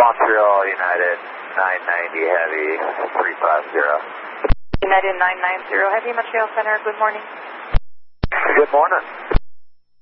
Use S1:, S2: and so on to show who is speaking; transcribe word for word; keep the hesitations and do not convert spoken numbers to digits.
S1: Montreal United nine ninety Heavy three five zero.
S2: United nine nine zero Heavy, Montreal Center, good morning.
S1: Good morning.